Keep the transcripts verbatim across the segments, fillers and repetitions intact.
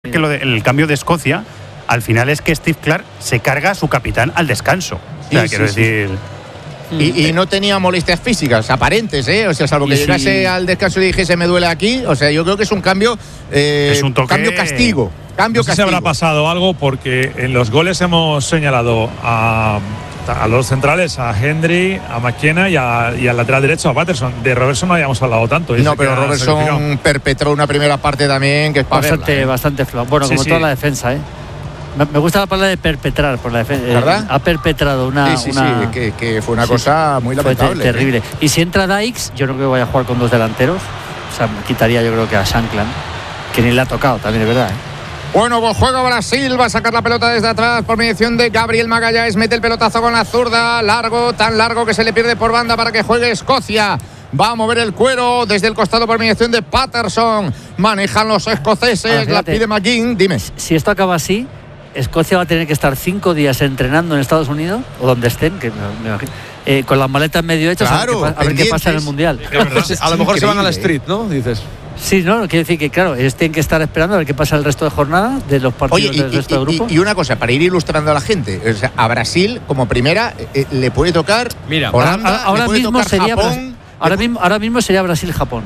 que lo de, el cambio de Escocia, al final es que Steve Clarke se carga a su capitán al descanso. O sea, sí, quiero sí, decir... Sí. Y, y no tenía molestias físicas aparentes, ¿eh? O sea, salvo que y llegase si... al descanso y dijese me duele aquí. O sea, yo creo que es un cambio, eh, es un toque... cambio castigo. Cambio no sé castigo. si habrá pasado algo porque en los goles hemos señalado a, a los centrales, a Hendry, a McKenna y, a, y al lateral derecho a Patterson. De Robertson no habíamos hablado tanto. No, pero Robertson perpetró una primera parte también que es para bastante, verla, ¿eh? bastante flojo. Bueno, sí, como sí. toda la defensa, ¿eh? Me gusta la palabra de perpetrar por la defensa. ¿Verdad? Eh, ha perpetrado una. Sí, sí, una, sí, que, que fue una sí, cosa muy lamentable. Fue te, terrible. ¿eh? Y si entra Dykes, yo no creo que vaya a jugar con dos delanteros. O sea, me quitaría yo creo que a Shankland, que ni le ha tocado, también es verdad, ¿eh? Bueno, pues juega Brasil, va a sacar la pelota desde atrás por mediación de Gabriel Magalhães, mete el pelotazo con la zurda, largo, tan largo que se le pierde por banda para que juegue Escocia. Va a mover el cuero desde el costado por mediación de Patterson. Manejan los escoceses, ah, la pide McGinn. Dime. Si esto acaba así, Escocia va a tener que estar cinco días entrenando en Estados Unidos, o donde estén, que me imagino, eh, con las maletas medio hechas, claro, a ver, qué, a ver qué pasa en el Mundial. A lo mejor increíble. Se van a la street, ¿no? Dices. Sí, no, quiere decir que, claro, ellos tienen que estar esperando a ver qué pasa el resto de jornada de los partidos. Oye, y, del resto y, de grupo. Y, y una cosa, para ir ilustrando a la gente, o sea, a Brasil, como primera, eh, le puede tocar Mira, Holanda, ahora, ahora le puede mismo tocar sería Japón. ahora mismo, ahora mismo sería Brasil-Japón.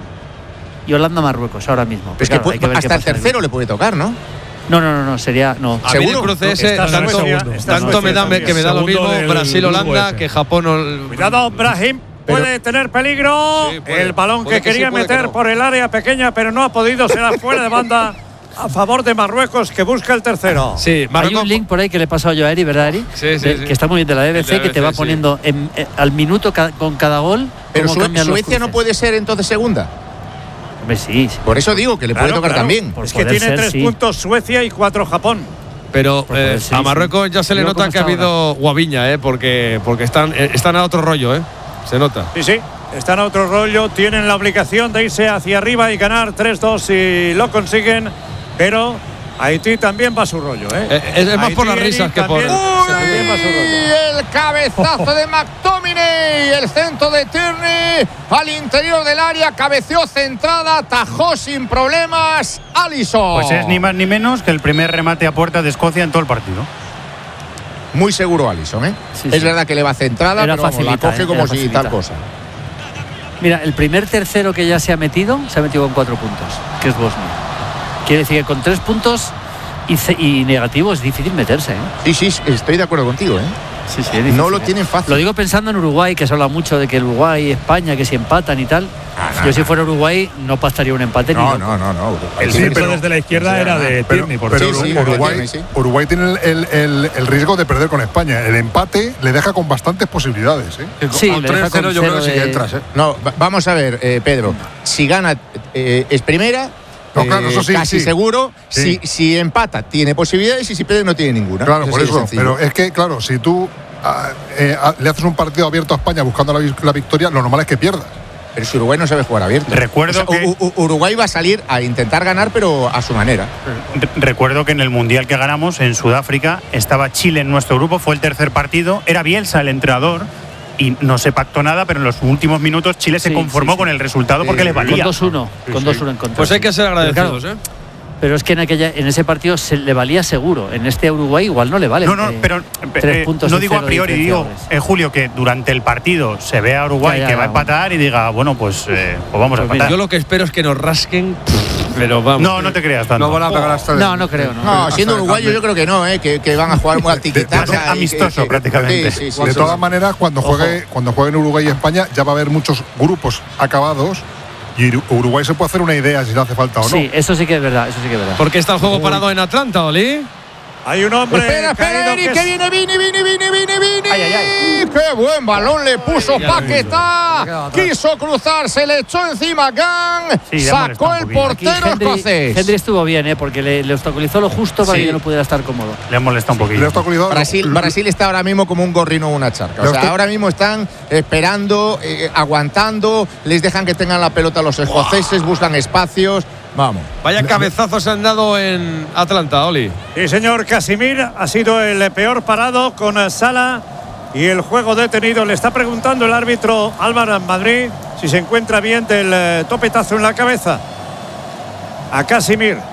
Y Holanda-Marruecos, ahora mismo. Pues claro, que puede, que hasta el tercero le puede tocar, ¿no? No, no, no, no, sería. No. A mí el cruce ese, Está tanto, segundo. tanto me da que me da lo Segundo mismo del Brasil-Holanda grupo que Japón. Cuidado, Brahim. Puede tener peligro. Sí, puede. El balón Puede que, que quería sí, puede meter que no. por el área pequeña, pero no ha podido. Será fuera de banda a favor de Marruecos, que busca el tercero. Sí, Hay Marruecos. un link por ahí que le he pasado yo a Eri, ¿verdad, Eri? Sí, sí, De- sí. Que está muy bien de la B B C, El de la que te va B B C, poniendo en, eh, al minuto ca- con cada gol. Pero cómo Sue- cambian los Suecia no cruces. puede ser entonces segunda. Hombre, sí, sí. Por eso digo que le Claro, puede tocar claro. también. Por Es que poder tiene ser, tres sí. puntos Suecia y cuatro Japón. Pero Por eh, poder ser, a sí. Marruecos ya se le Yo nota cómo que ha está habido guaviña, ¿eh? Porque, porque están, eh, están a otro rollo, ¿eh? Se nota. Sí, sí. Están a otro rollo. Tienen la obligación de irse hacia arriba y ganar tres dos si lo consiguen. Pero Haití también va a su rollo, ¿eh? Eh, es, es más Haití, por las Eri, risas que por. también- también va a su rollo. Y el cabezazo de McTominay, el centro de Tierney al interior del área, cabeceó centrada, tajó sin problemas Alisson. Pues es ni más ni menos que el primer remate a puerta de Escocia en todo el partido. Muy seguro Alisson, ¿eh? Sí, es sí. verdad que le va centrada, Era pero vamos, la facilita, coge ¿eh? como Era si facilita. tal cosa. Mira, el primer tercero que ya se ha metido, se ha metido con cuatro puntos, que es Bosnia. Quiere decir que con tres puntos y, ce- y negativo es difícil meterse, ¿eh? Sí, sí, estoy de acuerdo contigo, ¿eh? Sí, sí, es difícil, No lo ¿eh? tienen fácil. Lo digo pensando en Uruguay, que se habla mucho de que el Uruguay y España, que si empatan y tal. Ah, no, Yo si no. fuera Uruguay no pasaría un empate ni No, loco. no, no, no. El Sí, centro pero- desde la izquierda era de Pero, Tierney, por pero Sí, sí, Uruguay, Tierney, sí. Uruguay tiene el, el- el- el riesgo de perder con España. El empate le deja con bastantes posibilidades. ¿eh? Sí, con le deja tres cero con yo creo que cero sí que de- entras, ¿eh? No, va- vamos a ver, eh, Pedro. Si gana, eh, es primera. No, claro, eso sí, casi sí. seguro. Sí. Si, si empata, tiene posibilidades y si pierde, no tiene ninguna. Claro, por sí es eso. sencillo. Pero es que, claro, si tú ah, eh, ah, le haces un partido abierto a España buscando la, vi- la victoria, lo normal es que pierdas. Pero si Uruguay no sabe jugar abierto. Recuerdo O sea, que- U- U- Uruguay va a salir a intentar ganar, pero a su manera. Re- Recuerdo que en el Mundial que ganamos en Sudáfrica estaba Chile en nuestro grupo, fue el tercer partido, era Bielsa el entrenador y no se pactó nada, pero en los últimos minutos Chile se Sí, conformó sí, sí. con el resultado Sí, porque le Con valía. dos uno, con dos uno en contra. Pues hay que ser Pero claro, agradecidos, ¿eh? Pero es que en aquella, en ese partido se le valía seguro. En este Uruguay igual no le vale. No, no, eh, pero tres eh, puntos no y digo a cero priori, digo, diferenciales. eh, Julio, que durante el partido se ve a Uruguay Ya, ya, que va a ya, empatar y diga, bueno, pues, eh, pues vamos a Pues mira, empatar. Yo lo que espero es que nos rasquen, pero vamos. No, no te creas tanto. No van a pegar hasta No, no creo, no. No, hasta siendo el uruguayo cambio. yo creo que no, ¿eh? que, que van a jugar muy al tiquitaca. de- de- amistoso prácticamente. Sí, sí, sí, de sí, todas sí. maneras, cuando juegue, cuando jueguen Uruguay y España, ya va a haber muchos grupos acabados y Uru- Uruguay se puede hacer una idea si le hace falta o no. Sí, eso sí que es verdad, eso sí que es verdad. ¿Por qué está el juego parado en Atlanta, Oli? Hay un hombre Espera, espera, caído Eric, que que es- viene, Vini, Vini, Vini, Vini, Vini. Ay, ay, ay. ¡Qué buen balón le puso ya Paquetá! Quiso cruzar, se le echó encima Gang. Sí, le ha molestado sacó un el poquito. Aquí portero Hendry, escocés. Hendry estuvo bien, ¿eh? Porque le, le obstaculizó lo justo para Sí. que yo no pudiera estar cómodo. Le ha molestado un Le poquillo. ha obstaculizado- Brasil, lo- Brasil está ahora mismo como un gorrino o una charca. O Le sea, obsta- ahora mismo están esperando, eh, aguantando, les dejan que tengan la pelota los escoceses, buscan espacios. Vamos. Vaya cabezazos se han dado en Atlanta, Oli. Sí, señor. Casimir ha sido el peor parado con eh, Sala y el juego detenido. Le está preguntando el árbitro Álvaro Madrid si se encuentra bien del eh, topetazo en la cabeza a Casimir.